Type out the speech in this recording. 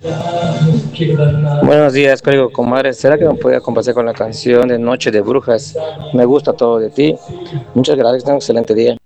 Buenos días, código comadre. ¿Será que me podía complacer con la canción de Noche de Brujas? Me gusta todo de ti. Muchas gracias, tengo un excelente día.